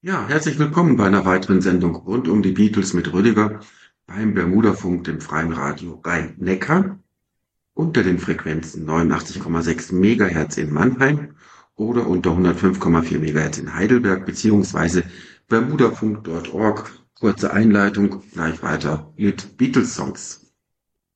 Ja, herzlich willkommen bei einer weiteren Sendung rund um die Beatles mit Rüdiger beim Bermudafunk, dem freien Radio Rhein-Neckar, unter den Frequenzen 89,6 Megahertz in Mannheim oder unter 105,4 Megahertz in Heidelberg beziehungsweise bermudafunk.org. Kurze Einleitung, gleich weiter mit Beatles-Songs.